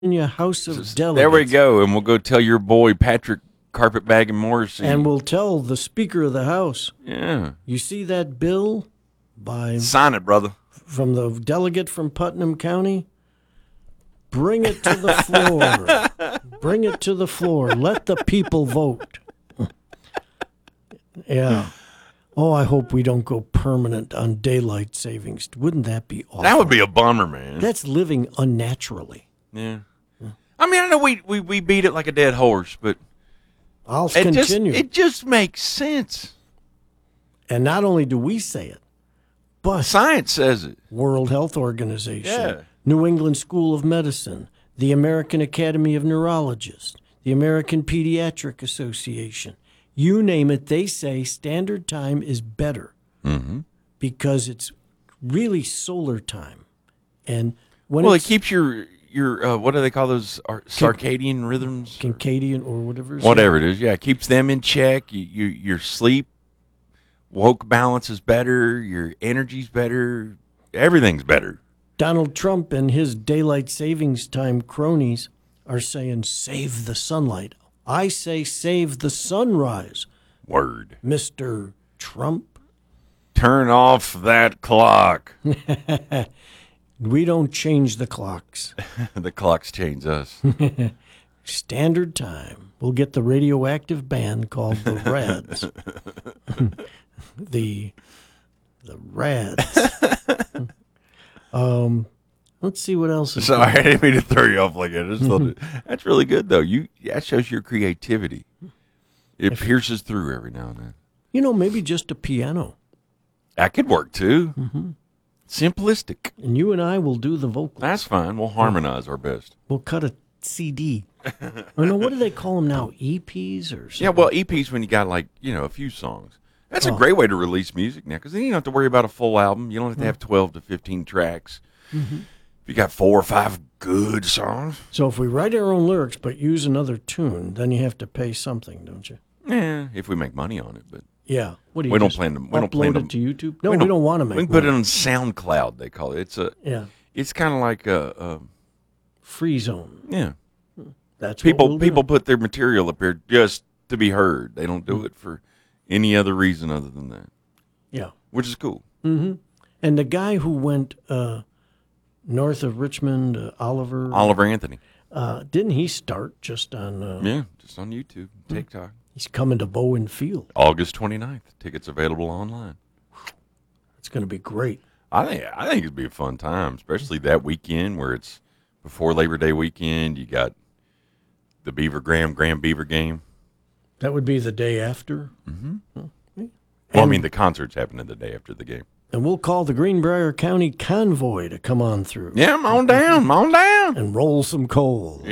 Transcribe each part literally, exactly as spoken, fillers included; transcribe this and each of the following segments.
House of Delegates. There we go, and we'll go tell your boy Patrick Carpetbagging Morrissey. And we'll tell the Speaker of the House. Yeah. You see that bill by sign it, brother. From the delegate from Putnam County? Bring it to the floor. Bring it to the floor. Let the people vote. Yeah. Oh, I hope we don't go permanent on daylight savings. Wouldn't that be awful? That would be a bummer, man. That's living unnaturally. Yeah. yeah. I mean, I know we, we, we beat it like a dead horse, but I'll it continue. Just, it just makes sense. And not only do we say it, but science says it. World Health Organization, yeah. New England School of Medicine, the American Academy of Neurologists, the American Pediatric Association. You name it, they say standard time is better mm-hmm. because it's really solar time. And when well, it's, it keeps your your uh, what do they call those Ar- circadian rhythms? Circadian or whatever. Whatever it is, yeah, it keeps them in check. You, you your sleep woke balance is better. Your energy's better. Everything's better. Donald Trump and his daylight savings time cronies are saying save the sunlight. I say save the sunrise. Word. Mister Trump. Turn off that clock. We don't change the clocks. The clocks change us. Standard time. We'll get the radioactive band called the Rads. the the Rads. um Let's see what else is Sorry, I didn't mean to throw you off like that. I just thought it, that's really good, though. You That shows your creativity. It if, pierces through every now and then. You know, maybe just a piano. That could work, too. Mm-hmm. Simplistic. And you and I will do the vocals. That's fine. We'll harmonize our best. We'll cut a C D. I know, what do they call them now? E Ps or something? Yeah, well, E Ps when you got, like, you know, a few songs. That's oh. a great way to release music now, because then you don't have to worry about a full album. You don't have to have twelve to fifteen tracks. Mm-hmm. You got four or five good songs. So if we write our own lyrics but use another tune, then you have to pay something, don't you? Yeah, if we make money on it, but yeah, what do you we don't plan to. We upload don't plan it to YouTube. No, we don't, we don't want to make. We can money. put it on SoundCloud. They call it. It's a. Yeah. It's kind of like a, a free zone. Yeah. That's people. What we'll people do. put their material up here just to be heard. They don't do mm-hmm. it for any other reason other than that. Yeah. Which is cool. Mm-hmm. And the guy who went. Uh, North of Richmond, uh, Oliver. Oliver Anthony. Uh, didn't he start just on... Uh, yeah, just on YouTube, TikTok. He's coming to Bowen Field. August twenty-ninth. Tickets available online. It's going to be great. I think I think it'd be a fun time, especially that weekend where it's before Labor Day weekend. You got the Beaver Graham, Graham Beaver game. That would be the day after? Mm-hmm. Oh, yeah. Well, I mean, the concert's happening the day after the game. And we'll call the Greenbrier County Convoy to come on through. Yeah, I'm on down, I'm on down. And roll some coal.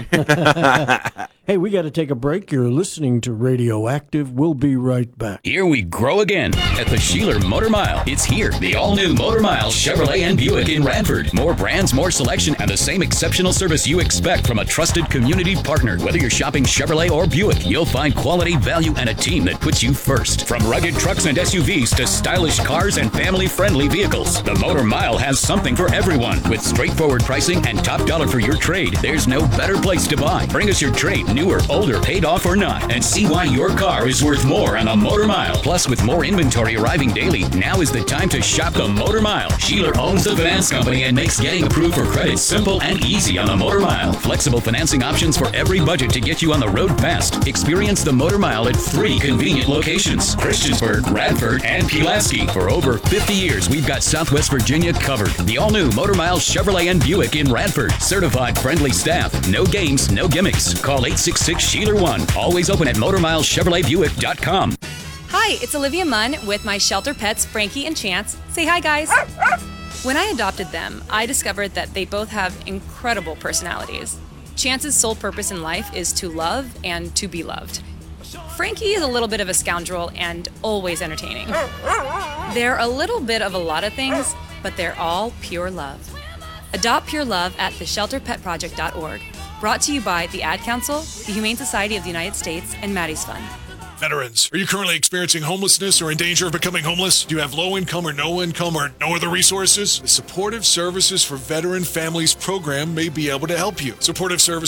Hey, we got to take a break. You're listening to Radioactive. We'll be right back. Here we grow again at the Sheeler Motor Mile. It's here, the all-new Motor Mile Chevrolet and Buick in Radford. More brands, more selection, and the same exceptional service you expect from a trusted community partner. Whether you're shopping Chevrolet or Buick, you'll find quality, value, and a team that puts you first. From rugged trucks and S U Vs to stylish cars and family-friendly vehicles, the Motor Mile has something for everyone. With straightforward pricing and top dollar for your trade, there's no better place to buy. Bring us your trade, newer, older, paid off or not, and see why your car is worth more on a Motor Mile. Plus, with more inventory arriving daily, now is the time to shop the Motor Mile. Sheeler owns the finance company and makes getting approved for credit simple and easy on the Motor Mile. Flexible financing options for every budget to get you on the road fast. Experience the Motor Mile at three convenient locations: Christiansburg, Radford, and Pulaski. For over fifty years, we've got Southwest Virginia covered. The all-new Motor Mile Chevrolet and Buick in Radford. Certified friendly staff. No games, no gimmicks. Call eight six six, Sheeler one. Always open at motor mile chevrolet buick dot com. Hi, it's Olivia Munn with my shelter pets, Frankie and Chance. Say hi, guys. When I adopted them, I discovered that they both have incredible personalities. Chance's sole purpose in life is to love and to be loved. Frankie is a little bit of a scoundrel and always entertaining. They're a little bit of a lot of things, but they're all pure love. Adopt pure love at the shelter pet project dot org. Brought to you by the Ad Council, the Humane Society of the United States, and Maddie's Fund. Veterans, are you currently experiencing homelessness or in danger of becoming homeless? Do you have low income or no income or no other resources? The Supportive Services for Veteran Families program may be able to help you. Supportive Services